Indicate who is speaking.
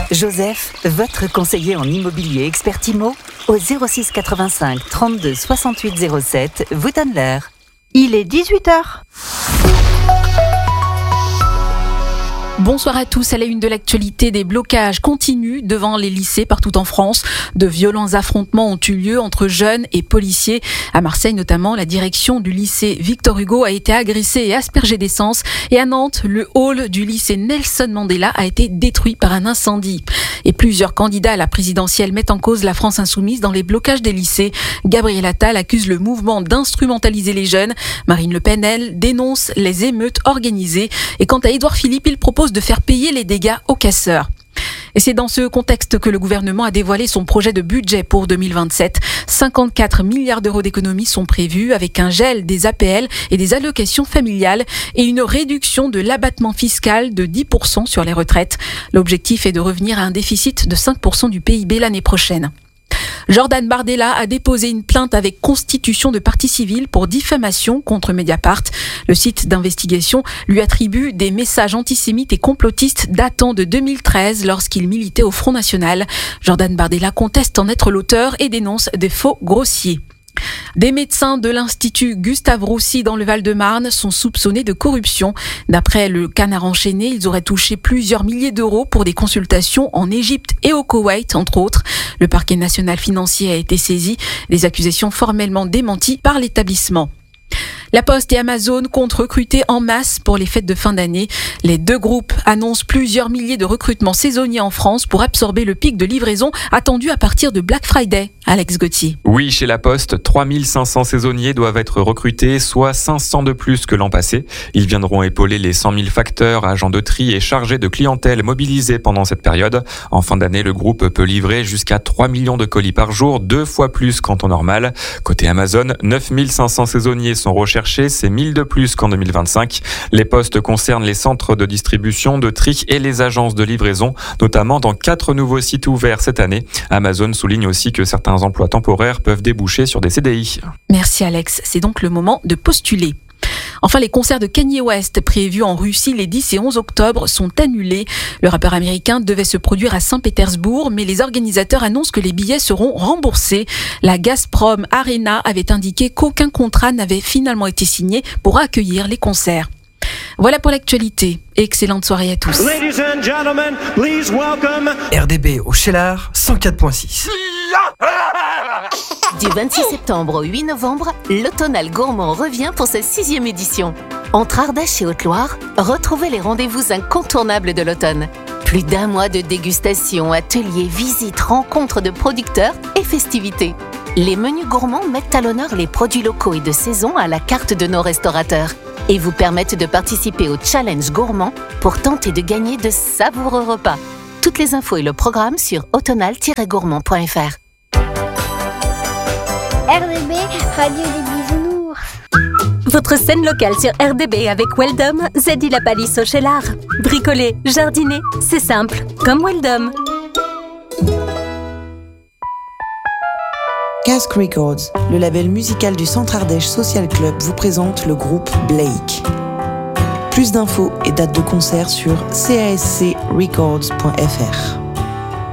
Speaker 1: Joseph, votre conseiller en immobilier expert IMO, au 06 85 32 68 07, vous donne l'heure.
Speaker 2: Il est 18h.
Speaker 3: Bonsoir à tous. À la une de l'actualité, des blocages continuent devant les lycées partout en France. De violents affrontements ont eu lieu entre jeunes et policiers. À Marseille notamment, la direction du lycée Victor Hugo a été agressée et aspergée d'essence. Et à Nantes, le hall du lycée Nelson Mandela a été détruit par un incendie. Et plusieurs candidats à la présidentielle mettent en cause la France insoumise dans les blocages des lycées. Gabriel Attal accuse le mouvement d'instrumentaliser les jeunes. Marine Le Pen, elle, dénonce les émeutes organisées. Et quant à Édouard Philippe, il propose de faire payer les dégâts aux casseurs. Et c'est dans ce contexte que le gouvernement a dévoilé son projet de budget pour 2027. 54 milliards d'euros d'économies sont prévus avec un gel des APL et des allocations familiales et une réduction de l'abattement fiscal de 10% sur les retraites. L'objectif est de revenir à un déficit de 5% du PIB l'année prochaine. Jordan Bardella a déposé une plainte avec constitution de partie civile pour diffamation contre Mediapart. Le site d'investigation lui attribue des messages antisémites et complotistes datant de 2013 lorsqu'il militait au Front National. Jordan Bardella conteste en être l'auteur et dénonce des faux grossiers. Des médecins de l'Institut Gustave Roussy dans le Val-de-Marne sont soupçonnés de corruption. D'après le Canard enchaîné, ils auraient touché plusieurs milliers d'euros pour des consultations en Égypte et au Koweït, entre autres. Le parquet national financier a été saisi. Les accusations formellement démenties par l'établissement. La Poste et Amazon comptent recruter en masse pour les fêtes de fin d'année. Les deux groupes annoncent plusieurs milliers de recrutements saisonniers en France pour absorber le pic de livraison attendu à partir de Black Friday. Alex Gauthier.
Speaker 4: Oui, chez La Poste, 3500 saisonniers doivent être recrutés, soit 500 de plus que l'an passé. Ils viendront épauler les 100 000 facteurs, agents de tri et chargés de clientèle mobilisés pendant cette période. En fin d'année, le groupe peut livrer jusqu'à 3 millions de colis par jour, 2 fois plus qu'en temps normal. Côté Amazon, 9500 saisonniers sont recherchés, c'est 1000 de plus qu'en 2025. Les postes concernent les centres de distribution, de tri et les agences de livraison, notamment dans 4 nouveaux sites ouverts cette année. Amazon souligne aussi que certains emplois temporaires peuvent déboucher sur des CDI.
Speaker 3: Merci Alex, c'est donc le moment de postuler. Enfin, les concerts de Kanye West prévus en Russie les 10 et 11 octobre sont annulés. Le rappeur américain devait se produire à Saint-Pétersbourg, mais les organisateurs annoncent que les billets seront remboursés. La Gazprom Arena avait indiqué qu'aucun contrat n'avait finalement été signé pour accueillir les concerts. Voilà pour l'actualité. Excellente soirée à tous.
Speaker 5: Ladies and gentlemen, please welcome
Speaker 6: RDB au Cheylard 104.6.
Speaker 7: Du 26 septembre au 8 novembre, l'Automnal Gourmand revient pour sa 6e édition. Entre Ardèche et Haute-Loire, retrouvez les rendez-vous incontournables de l'automne. Plus d'1 mois de dégustations, ateliers, visites, rencontres de producteurs et festivités. Les menus gourmands mettent à l'honneur les produits locaux et de saison à la carte de nos restaurateurs et vous permettent de participer au challenge gourmand pour tenter de gagner de savoureux repas. Toutes les infos et le programme sur automnal-gourmand.fr.
Speaker 8: RDB, Radio des Bisounours.
Speaker 9: Votre scène locale sur RDB avec Weldom, Zeddy la Palisse au Cheylard. Bricoler, jardiner, c'est simple, comme Weldom.
Speaker 10: Casque Records, le label musical du Centre Ardèche Social Club, vous présente le groupe Blake. Plus d'infos et dates de concert sur cascrecords.fr.